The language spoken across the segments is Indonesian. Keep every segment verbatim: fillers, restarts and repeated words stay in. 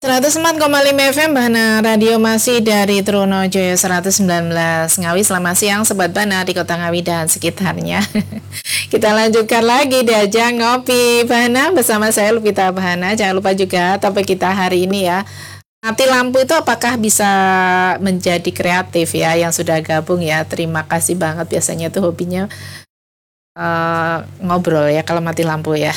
seratus empat koma lima F M Bahana Radio masih dari Trunojoyo seratus sembilan belas Ngawi. Selamat siang Sobat Bahana di Kota Ngawi dan sekitarnya. Kita lanjutkan lagi diajak ngopi Bahana bersama saya Lupita Bahana. Jangan lupa juga topik kita hari ini ya, mati lampu itu apakah bisa menjadi kreatif ya, yang sudah gabung ya. Terima kasih banget, biasanya tuh hobinya uh, ngobrol ya kalau mati lampu ya.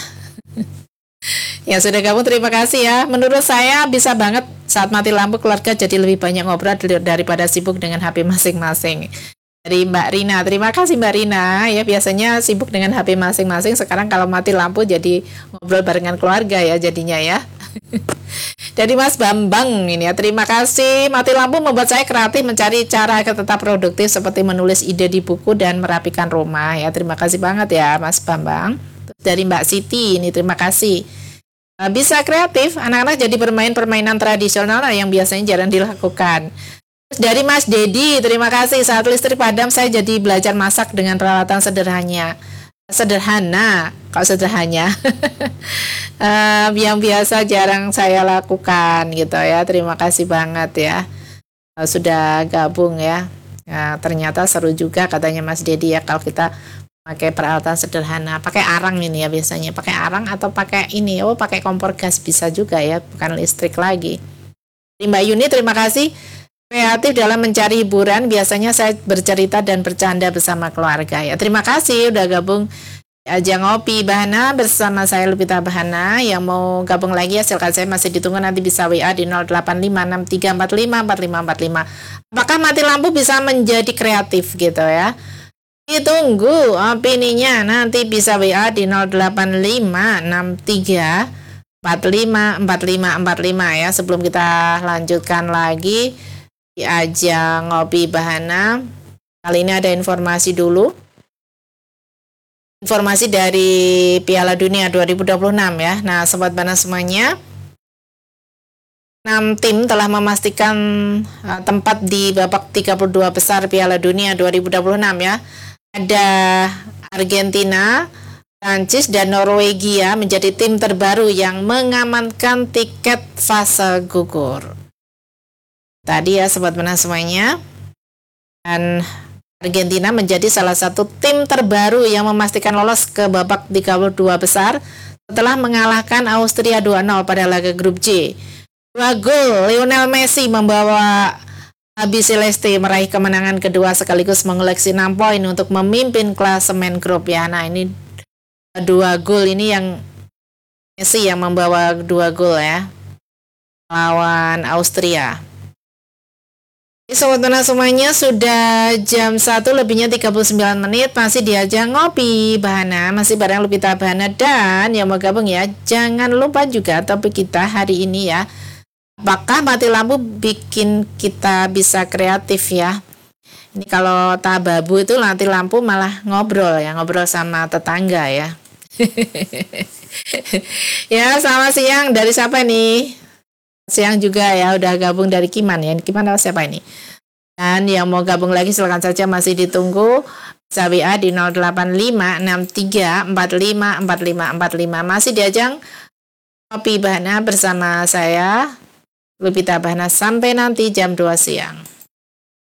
Yang sudah gabung terima kasih ya. Menurut saya bisa banget saat mati lampu keluarga jadi lebih banyak ngobrol daripada sibuk dengan H P masing-masing. Dari Mbak Rina, terima kasih Mbak Rina ya. Biasanya sibuk dengan H P masing-masing, sekarang kalau mati lampu jadi ngobrol barengan keluarga ya jadinya ya. Dari Mas Bambang ini ya, terima kasih. Mati lampu membuat saya kreatif mencari cara agar tetap produktif seperti menulis ide di buku dan merapikan rumah ya. Terima kasih banget ya Mas Bambang. Terus dari Mbak Siti ini, terima kasih. Bisa kreatif, anak-anak jadi bermain permainan tradisional yang biasanya jarang dilakukan. Terus dari Mas Dedi, terima kasih. Saat listrik padam saya jadi belajar masak dengan peralatan sederhana. Sederhana, kok sederhana? uh, yang biasa jarang saya lakukan gitu ya. Terima kasih banget ya. Uh, sudah gabung ya. Uh, ternyata seru juga katanya Mas Dedi ya kalau kita pakai peralatan sederhana, pakai arang ini ya biasanya, pakai arang atau pakai ini, oh pakai kompor gas bisa juga ya, bukan listrik lagi. Mbak Yuni terima kasih. Kreatif dalam mencari hiburan, biasanya saya bercerita dan bercanda bersama keluarga ya. Terima kasih udah gabung aja ngopi Bahana bersama saya Lupita Bahana. Yang mau gabung lagi ya silakan, saya masih ditunggu, nanti bisa W A di nol delapan lima enam tiga empat lima empat lima empat lima. Apakah mati lampu bisa menjadi kreatif gitu ya? Ditunggu opininya, nanti bisa W A di nol delapan lima enam tiga empat lima empat lima empat lima ya. Sebelum kita lanjutkan lagi di ajang ngopi Bahana, kali ini ada informasi dulu. Informasi dari Piala Dunia dua ribu dua puluh enam ya. Nah Sobat Bahana semuanya, enam tim telah memastikan uh, tempat di babak tiga puluh dua besar Piala Dunia dua ribu dua puluh enam ya. Ada Argentina, Prancis, dan Norwegia menjadi tim terbaru yang mengamankan tiket fase gugur. Tadi ya Sobat Bahana semuanya. Dan Argentina menjadi salah satu tim terbaru yang memastikan lolos ke babak tiga puluh dua besar setelah mengalahkan Austria dua nol pada laga grup J. Dua gol Lionel Messi membawa Abi Celeste meraih kemenangan kedua sekaligus mengoleksi enam poin untuk memimpin klasemen grup ya. Nah ini dua gol ini yang Messi yang membawa dua gol ya lawan Austria. Sobat Bahana semuanya, sudah jam satu lebihnya tiga puluh sembilan menit, masih diajak ngopi Bahana, masih bareng Lupita Bahana. Dan yang mau gabung ya, jangan lupa juga topik kita hari ini ya, apakah mati lampu bikin kita bisa kreatif ya. Ini kalau tababu itu mati lampu malah ngobrol ya, ngobrol sama tetangga ya. Ya selamat siang, dari siapa nih? Siang juga ya, udah gabung dari Kiman ya. Kiman atau siapa ini? Dan yang mau gabung lagi silakan saja, masih ditunggu. Bisa W A di nol delapan lima enam tiga empat lima empat lima empat lima. Masih diajang ngopi Bahana bersama saya Lupita Bahana sampai nanti jam dua siang.